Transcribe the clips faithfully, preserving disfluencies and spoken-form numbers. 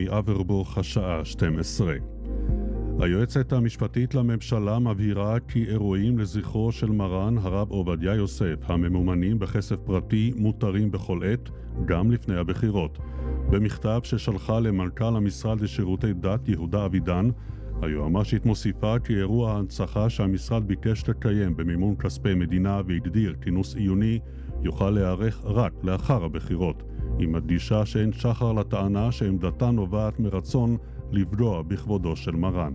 אברבוך, השעה שתים עשרה. היועצת המשפטית לממשלה מבהירה כי אירועים לזכרו של מרן הרב עובדיה יוסף הממומנים בכסף פרטי מותרים בכל עת, גם לפני הבחירות. במכתב ששלחה למנכ"ל המשרד לשירותי דת יהודה אבידן, היועמ"שית מוסיפה כי אירוע ההנצחה שהמשרד ביקש לקיים במימון כספי מדינה והגדיר כינוס עיוני יוכל להיערך רק לאחר הבחירות. היא מדגישה שאין שחר לטענה שעמדתה נובעת מרצון לפגוע בכבודו של מרן.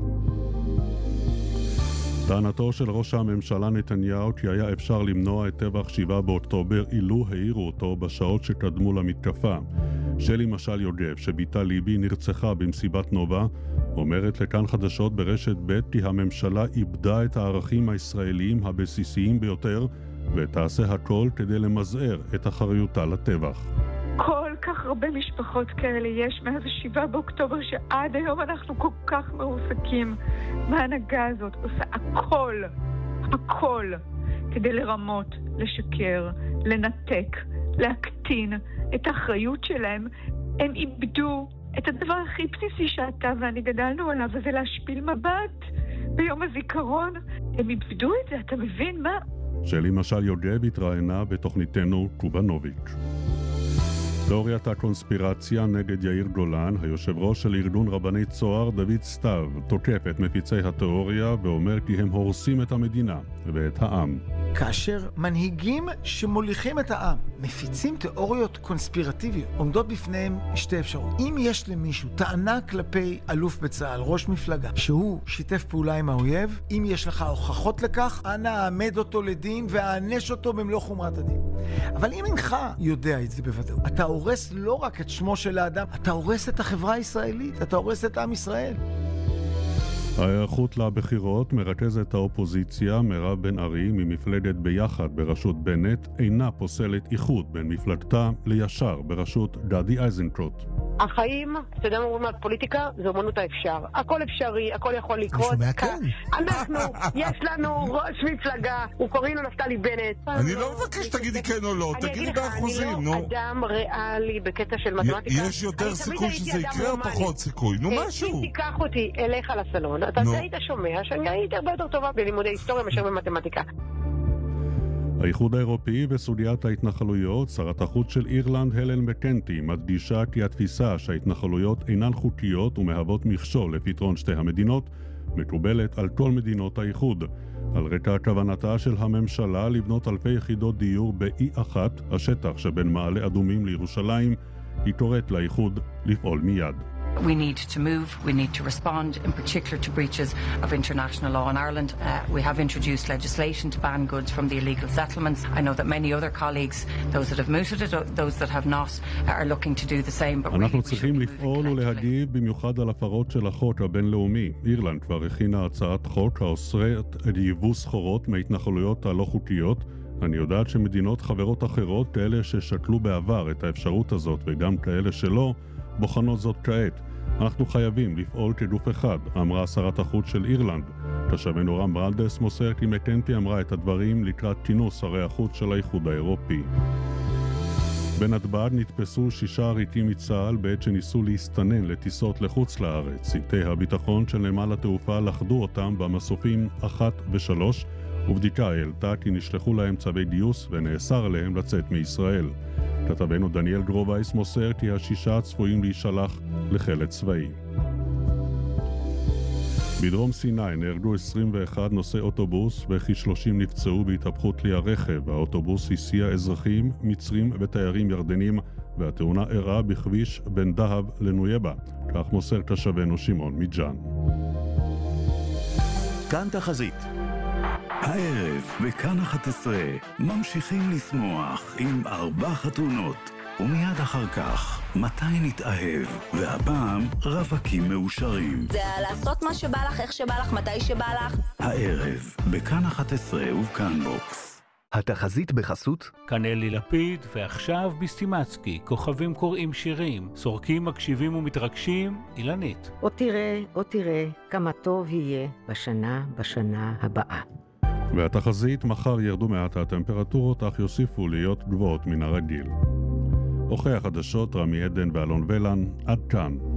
טענתו של ראש הממשלה נתניהו כי היה אפשר למנוע את טבח שבעה באוקטובר אילו העירו אותו בשעות שקדמו למתקפה. שלי משל יוגב, שביתה ליבי נרצחה במסיבת נובה, אומרת לכאן חדשות ברשת ב' כי הממשלה איבדה את הערכים הישראליים הבסיסיים ביותר ותעשה הכל כדי למזער את אחריותה לטבח. כל כך הרבה משפחות כאלה יש מאז השבעה באוקטובר שעד היום אנחנו כל כך מרוסקים. מההנהגה הזאת עושה הכל, הכל, כדי לרמות, לשקר, לנתק, להקטין את האחריות שלהם. הם איבדו את הדבר הכי בסיסי שאתה ואני גדלנו עליו, וזה להשפיל מבט ביום הזיכרון. הם איבדו את זה, אתה מבין מה? שלי משל יוגב התראיינה בתוכניתנו קובנוביץ'. תיאוריית הקונספירציה נגד יאיר גולן, היושב ראש של ארגון רבני צוהר דוד סתיו, תוקף את מפיצי התיאוריה ואומר כי הם הורסים את המדינה ואת העם. כאשר מנהיגים שמוליכים את העם מפיצים תיאוריות קונספירטיביות, עומדות בפניהם שתי אפשרות. אם יש למישהו טענה כלפי אלוף בצה"ל, ראש מפלגה, שהוא שיתף פעולה עם האויב, אם יש לך הוכחות לכך, אנא העמד אותו לדין והענש אותו במלוא חומרת הדין. אבל אם אינך יודע את זה בוודאות, אתה הורס לא רק את שמו של האדם, אתה הורס את החברה הישראלית, אתה הורס את עם ישראל. ההיערכות לבחירות, מרכזת האופוזיציה מירב בן ארי ממפלגת ביחד בראשות בנט אינה פוסלת איחוד בין מפלגתה לישר בראשות גדי איזנקוט. החיים, אתה יודע מה אומרים על פוליטיקה? זה אומנות האפשר. הכל אפשרי, הכל יכול לקרות. אנחנו, יש לנו ראש מפלגה, הוא קוראים לו נפתלי בנט. אני לא מבקש שתגידי כן או לא, תגידי באחוזים, נו. אני לא אדם ריאלי בקטע של מתמטיקה. יש יותר סיכוי שזה יקרה או פחות סיכוי? נו משהו. אם תיקח אותי אליך לסלון, אתה היית שומע שאני הייתי הרבה יותר טובה בלימודי היסטוריה מאשר במתמטיקה. האיחוד האירופי וסוגיית ההתנחלויות, שרת החוץ של אירלנד הלן מקנטי מדגישה כי התפיסה שההתנחלויות אינן חוקיות ומהוות מכשול לפתרון שתי המדינות מקובלת על כל מדינות האיחוד. על רקע כוונתה של הממשלה לבנות אלפי יחידות דיור באי אחת, השטח שבין מעלה אדומים לירושלים, היא קוראת לאיחוד לפעול מיד. We need to move, we need to respond, in particular to breaches of international law in Ireland. Uh, we have introduced legislation to ban goods from the illegal settlements. I know that many other colleagues, those that have mooted it, those that have not, are looking to do the same. But אנחנו צריכים לפעול ולהגיב במיוחד על הפרות של החוק הבינלאומי. אירלנד כבר הכינה הצעת חוק האוסרת ייבוא סחורות מההתנחלויות הלא חוקיות. אני יודעת שמדינות חברות אחרות, כאלה ששקלו בעבר את האפשרות הזאת וגם כאלה שלא, בוחנות זאת כעת. אנחנו חייבים לפעול כגוף אחד, אמרה שרת החוץ של אירלנד. תושבנו רם ברנדס מוסר כי מקנטי אמרה את הדברים לקראת כינוס שרי החוץ של האיחוד האירופי. בנתב"ג נתפסו שישה עריקים מצה"ל בעת שניסו להסתנן לטיסות לחוץ לארץ. צוותי הביטחון של נמל התעופה לחדו אותם במסופים אחת ושלוש, ובדיקה העלתה כי נשלחו להם צווי גיוס ונאסר עליהם לצאת מישראל. כתבנו דניאל גרובייס מוסר כי השישה צפויים להישלח לחיל צבאי. בדרום סיני נהרגו עשרים ואחד נוסעי אוטובוס וכ-שלושים נפצעו בהתהפכות כלי הרכב. האוטובוס הסיע אזרחים, מצרים ותיירים ירדנים, והתאונה אירעה בכביש בין דהב לנויבה. כך מוסר תושבנו שמעון מג'אן. כאן תחזית. הערב בכאן אחת עשרה ממשיכים לשמוח עם ארבע חתונות, ומיד אחר כך מתי נתאהב, והפעם רווקים מאושרים. זה לעשות מה שבא לך, איך שבא לך, מתי שבא לך. הערב בכאן אחת עשרה ובכאן בוקס. התחזית בחסות כאן אלי לפיד, ועכשיו בסטימצקי, כוכבים קוראים שירים, סורקים מקשיבים ומתרגשים, אילנית. או תראה, או תראה כמה טוב יהיה בשנה, בשנה הבאה. והתחזית, מחר ירדו מעט הטמפרטורות, אך יוסיפו להיות גבוהות מן הרגיל. אורחי החדשות רמי עדן ואלון ולן, עד כאן.